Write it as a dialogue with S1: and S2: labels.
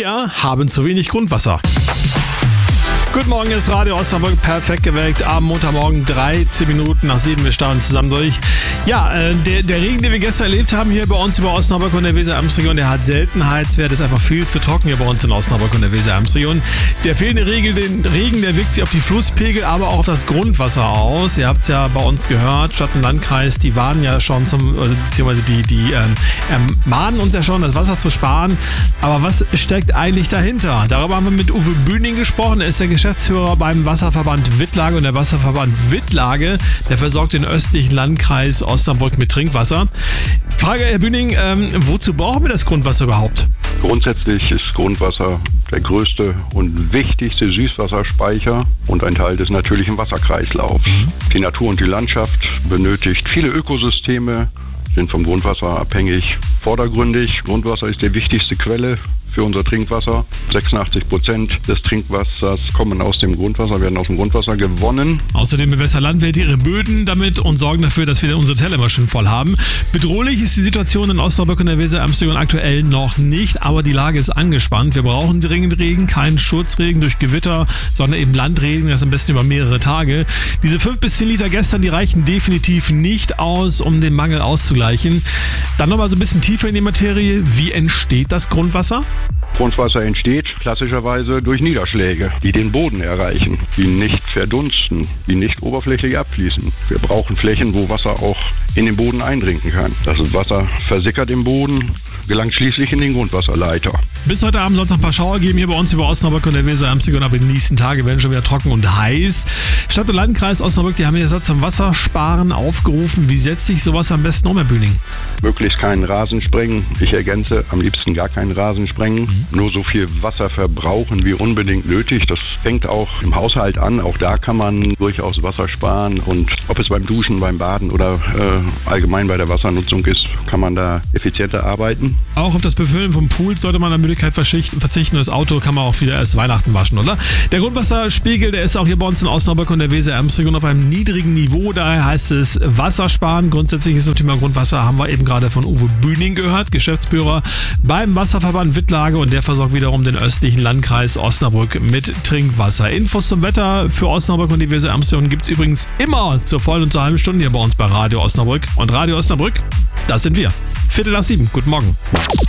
S1: Wir haben zu wenig Grundwasser. Guten Morgen, ist Radio Osnabrück perfekt geweckt. Am Montagmorgen 13 Minuten nach 7. Wir starten zusammen durch. Ja, der Regen, den wir gestern erlebt haben hier bei uns über Osnabrück und der Weser-Ems-Region, der hat Seltenheitswert, ist einfach viel zu trocken hier bei uns in Osnabrück und der Weser-Ems-Region. Der fehlende Regen, der wirkt sich auf die Flusspegel, aber auch auf das Grundwasser aus. Ihr habt es ja bei uns gehört, Stadt und Landkreis, die warnen ja schon beziehungsweise die mahnen uns ja schon, das Wasser zu sparen. Aber was steckt eigentlich dahinter? Darüber haben wir mit Uwe Bühning gesprochen. Er ist der Geschäftsführer beim Wasserverband Wittlage und der Wasserverband Wittlage, der versorgt den östlichen Landkreis Osnabrück mit Trinkwasser. Frage, Herr Bühning, wozu brauchen wir das Grundwasser überhaupt?
S2: Grundsätzlich ist Grundwasser der größte und wichtigste Süßwasserspeicher und ein Teil des natürlichen Wasserkreislaufs. Die Natur und die Landschaft benötigt viele Ökosysteme, sind vom Grundwasser abhängig. Vordergründig, Grundwasser ist die wichtigste Quelle für unser Trinkwasser. 86% des Trinkwassers kommen aus dem Grundwasser, werden aus dem Grundwasser gewonnen.
S1: Außerdem bewässern Landwirte ihre Böden damit und sorgen dafür, dass wir unsere Teller immer schön voll haben. Bedrohlich ist die Situation in Osnabrück und der Weser-Ems-Region aktuell noch nicht, aber die Lage ist angespannt. Wir brauchen dringend Regen, keinen Schutzregen durch Gewitter, sondern eben Landregen, das am besten über mehrere Tage. Diese 5 bis 10 Liter gestern, die reichen definitiv nicht aus, um den Mangel auszugleichen. Dann nochmal so ein bisschen tiefer in die Materie. Wie entsteht das Grundwasser?
S2: Grundwasser entsteht klassischerweise durch Niederschläge, die den Boden erreichen, die nicht verdunsten, die nicht oberflächlich abfließen. Wir brauchen Flächen, wo Wasser auch in den Boden eindringen kann. Das Wasser versickert im Boden, gelangt schließlich in den Grundwasserleiter.
S1: Bis heute Abend soll es noch ein paar Schauer geben hier bei uns über Osnabrück und der Weser-Ems-Region, aber die nächsten Tage werden schon wieder trocken und heiß. Stadt und Landkreis Osnabrück, die haben den Satz zum Wassersparen aufgerufen. Wie setzt sich sowas am besten um, Herr Bühning?
S2: Möglichst keinen Rasen sprengen. Ich ergänze, am liebsten gar keinen Rasen sprengen. Nur so viel Wasser verbrauchen wie unbedingt nötig. Das fängt auch im Haushalt an. Auch da kann man durchaus Wasser sparen. Und ob es beim Duschen, beim Baden oder allgemein bei der Wassernutzung ist, kann man da effizienter arbeiten.
S1: Auch auf das Befüllen vom Pool sollte man an Möglichkeit verzichten. Das Auto kann man auch wieder erst Weihnachten waschen, oder? Der Grundwasserspiegel, der ist auch hier bei uns in Osnabrück und der Weser-Ems-Region auf einem niedrigen Niveau. Daher heißt es Wasser sparen. Grundsätzlich ist das Thema Grundwasser, haben wir eben gerade von Uwe Bühning gehört, Geschäftsführer beim Wasserverband Wittlage, und der versorgt wiederum den östlichen Landkreis Osnabrück mit Trinkwasser. Infos zum Wetter für Osnabrück und die Weser-Ems-Region gibt es übrigens immer zur vollen und zur halben Stunde hier bei uns bei Radio Osnabrück. Und Radio Osnabrück, das sind wir. 6:45. Guten Morgen.